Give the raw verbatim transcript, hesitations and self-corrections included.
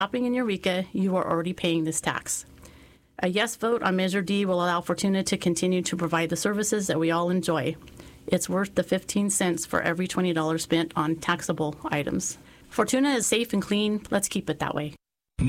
Shopping in Eureka, you are already paying this tax. A yes vote on Measure D will allow Fortuna to continue to provide the services that we all enjoy. It's worth the fifteen cents for every twenty dollars spent on taxable items. Fortuna is safe and clean. Let's keep it that way.